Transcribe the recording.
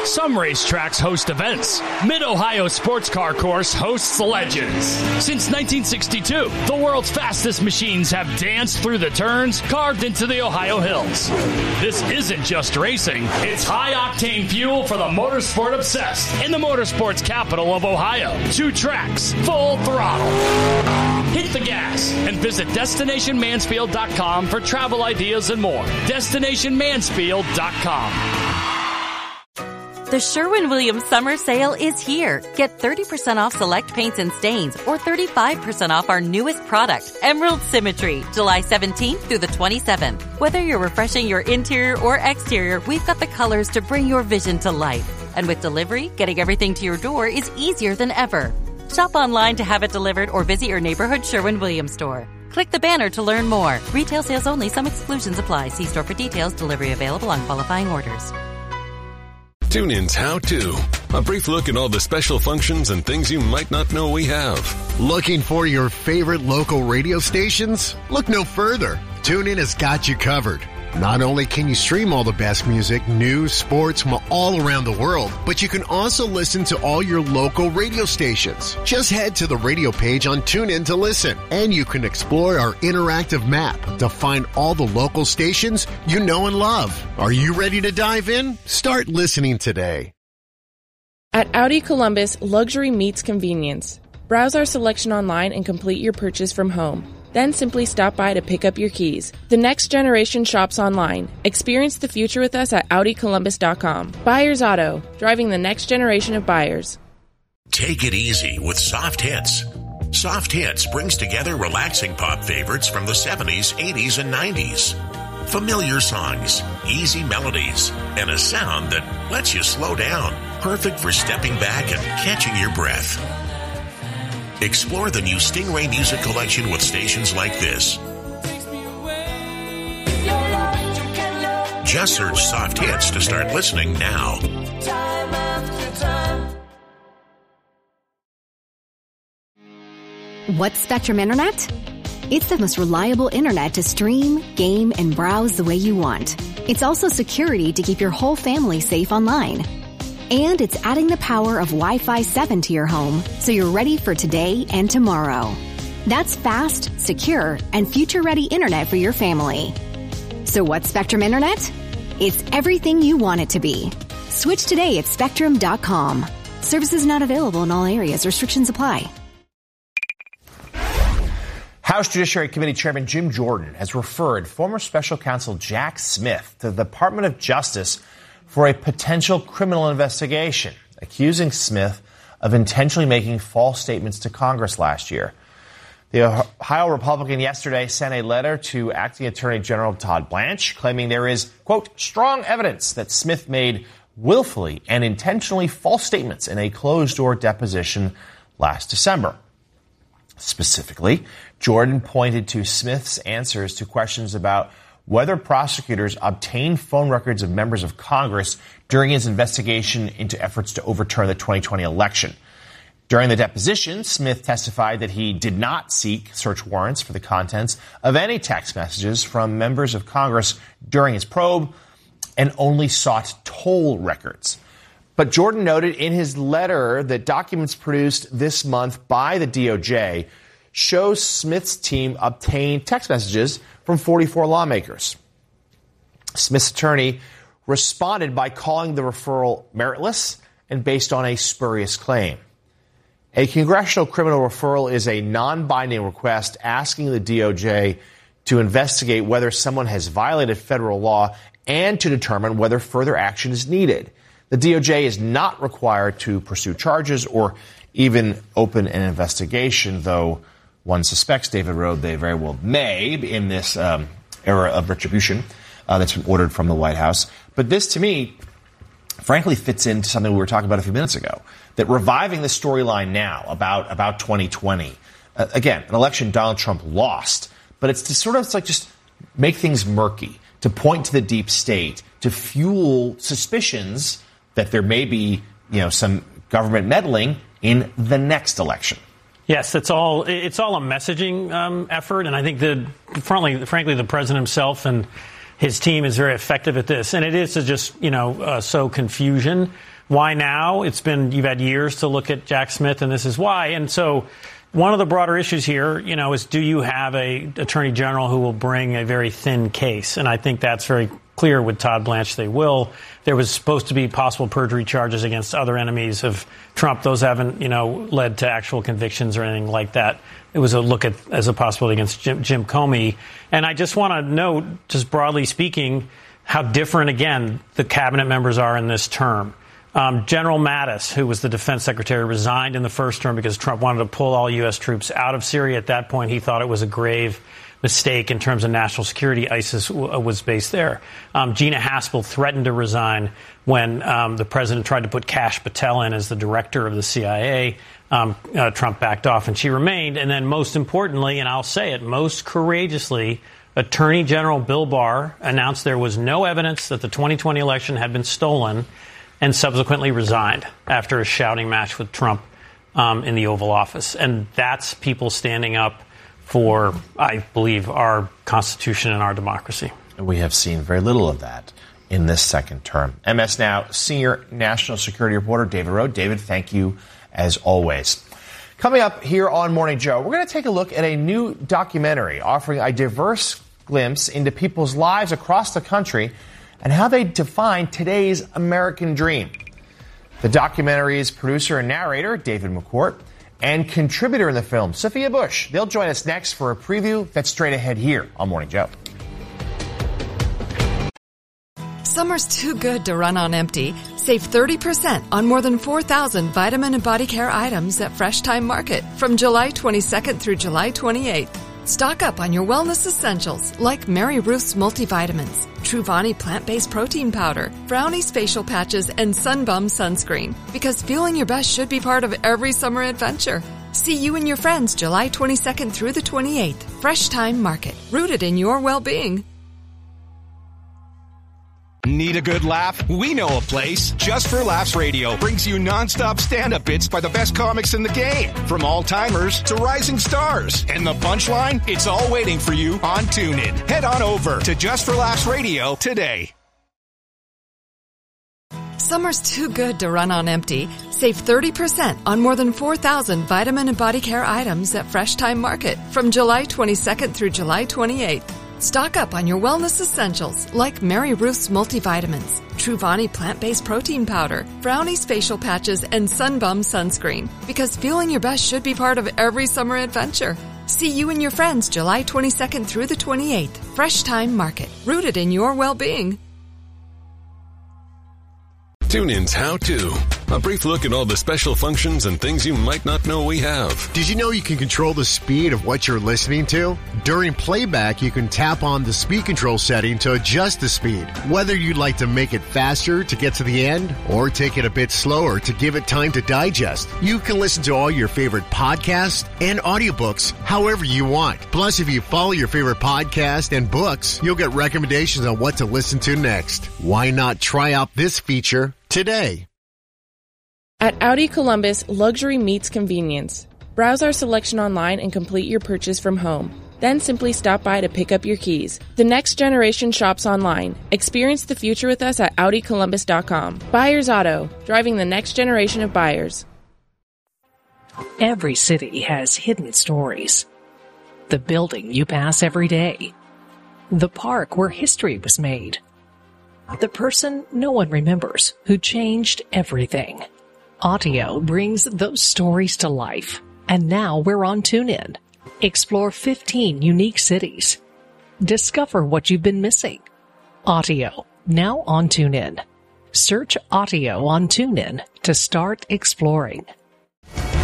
Some racetracks host events. Mid-Ohio Sports Car Course hosts the legends. Since 1962, the world's fastest machines have danced through the turns carved into the Ohio hills. This isn't just racing. It's high-octane fuel for the motorsport obsessed in the motorsports capital of Ohio. 2 tracks, full throttle. Hit the gas and visit DestinationMansfield.com for travel ideas and more. DestinationMansfield.com. The Sherwin-Williams Summer Sale is here. Get 30% off select paints and stains or 35% off our newest product, Emerald Symmetry, July 17th through the 27th. Whether you're refreshing your interior or exterior, we've got the colors to bring your vision to life. And with delivery, getting everything to your door is easier than ever. Shop online to have it delivered or visit your neighborhood Sherwin-Williams store. Click the banner to learn more. Retail sales only. Some exclusions apply. See store for details. Delivery available on qualifying orders. TuneIn's How To. A brief look at all the special functions and things you might not know we have. Looking for your favorite local radio stations? Look no further. TuneIn has got you covered. Not only can you stream all the best music, news, sports from all around the world, but you can also listen to all your local radio stations. Just head to the radio page on TuneIn to listen, and you can explore our interactive map to find all the local stations you know and love. Are you ready to dive in? Start listening today. At Audi Columbus, luxury meets convenience. Browse our selection online and complete your purchase from home. Then simply stop by to pick up your keys. The next generation shops online. Experience the future with us at AudiColumbus.com. Buyers Auto, driving the next generation of buyers. Take it easy with Soft Hits. Soft Hits brings together relaxing pop favorites from the 70s, 80s, and 90s. Familiar songs, easy melodies, and a sound that lets you slow down. Perfect for stepping back and catching your breath. Explore the new Stingray Music Collection with stations like this. Just search Soft Hits to start listening now. What's Spectrum Internet? It's the most reliable internet to stream, game, and browse the way you want. It's also security to keep your whole family safe online. And it's adding the power of Wi-Fi 7 to your home, so you're ready for today and tomorrow. That's fast, secure, and future-ready internet for your family. So what's Spectrum Internet? It's everything you want it to be. Switch today at Spectrum.com. Services not available in all areas. Restrictions apply. House Judiciary Committee Chairman Jim Jordan has referred former Special Counsel Jack Smith to the Department of Justice for a potential criminal investigation, accusing Smith of intentionally making false statements to Congress last year. The Ohio Republican yesterday sent a letter to Acting Attorney General Todd Blanche claiming there is, quote, strong evidence that Smith made willfully and intentionally false statements in a closed-door deposition last December. Specifically, Jordan pointed to Smith's answers to questions about whether prosecutors obtained phone records of members of Congress during his investigation into efforts to overturn the 2020 election. During the deposition, Smith testified that he did not seek search warrants for the contents of any text messages from members of Congress during his probe and only sought toll records. But Jordan noted in his letter that documents produced this month by the DOJ shows Smith's team obtained text messages from 44 lawmakers. Smith's attorney responded by calling the referral meritless and based on a spurious claim. A congressional criminal referral is a non-binding request asking the DOJ to investigate whether someone has violated federal law and to determine whether further action is needed. The DOJ is not required to pursue charges or even open an investigation, though one suspects David Rohde they very well may in this era of retribution that's been ordered from the White House. But this, to me, frankly, fits into something we were talking about a few minutes ago, that reviving the storyline now about 2020, again, an election Donald Trump lost, but it's to sort of like just make things murky, to point to the deep state, to fuel suspicions that there may be, some government meddling in the next election. Yes, it's all a messaging effort, and I think frankly, the president himself and his team is very effective at this. And it is to just, sow confusion. Why now? You've had years to look at Jack Smith, and this is why. And so one of the broader issues here, is do you have a attorney general who will bring a very thin case? And I think that's very clear with Todd Blanche they will. There was supposed to be possible perjury charges against other enemies of Trump. Those haven't, led to actual convictions or anything like that. It was a look at as a possibility against Jim Comey. And I just want to note, just broadly speaking, how different, again, the cabinet members are in this term. General Mattis, who was the defense secretary, resigned in the first term because Trump wanted to pull all U.S. troops out of Syria. At that point, he thought it was a grave mistake in terms of national security. ISIS was based there. Gina Haspel threatened to resign when the president tried to put Kash Patel in as the director of the CIA. Trump backed off and she remained. And then most importantly, and I'll say it most courageously, Attorney General Bill Barr announced there was no evidence that the 2020 election had been stolen and subsequently resigned after a shouting match with Trump in the Oval Office. And that's people standing up for, I believe, our Constitution and our democracy. We have seen very little of that in this second term. MS Now senior national security reporter David Rowe. David, thank you as always. Coming up here on Morning Joe, we're going to take a look at a new documentary offering a diverse glimpse into people's lives across the country and how they define today's American dream. The documentary's producer and narrator, David McCourt, and contributor in the film, Sophia Bush. They'll join us next for a preview that's straight ahead here on Morning Joe. Summer's too good to run on empty. Save 30% on more than 4,000 vitamin and body care items at Fresh Time Market from July 22nd through July 28th. Stock up on your wellness essentials like Mary Ruth's multivitamins, Truvani plant-based protein powder, Brownie's facial patches, and Sunbum sunscreen. Because feeling your best should be part of every summer adventure. See you and your friends July 22nd through the 28th. Fresh Time Market, rooted in your well-being. Need a good laugh? We know a place. Just for Laughs Radio brings you nonstop stand-up bits by the best comics in the game. From all-timers to rising stars. And the punchline? It's all waiting for you on TuneIn. Head on over to Just for Laughs Radio today. Summer's too good to run on empty. Save 30% on more than 4,000 vitamin and body care items at Fresh Time Market from July 22nd through July 28th. Stock up on your wellness essentials like Mary Ruth's multivitamins, Truvani plant-based protein powder, Brownie's facial patches, and Sunbum sunscreen. Because feeling your best should be part of every summer adventure. See you and your friends July 22nd through the 28th. Fresh Time Market, rooted in your well-being. TuneIn's How To. A brief look at all the special functions and things you might not know we have. Did you know you can control the speed of what you're listening to? During playback, you can tap on the speed control setting to adjust the speed. Whether you'd like to make it faster to get to the end or take it a bit slower to give it time to digest, you can listen to all your favorite podcasts and audiobooks however you want. Plus, if you follow your favorite podcast and books, you'll get recommendations on what to listen to next. Why not try out this feature today? At Audi Columbus, luxury meets convenience. Browse our selection online and complete your purchase from home. Then simply stop by to pick up your keys. The next generation shops online. Experience the future with us at AudiColumbus.com. Buyers Auto, driving the next generation of buyers. Every city has hidden stories. The building you pass every day. The park where history was made. The person no one remembers who changed everything. Audio brings those stories to life. And now we're on TuneIn. Explore 15 unique cities. Discover what you've been missing. Audio, now on TuneIn. Search Audio on TuneIn to start exploring.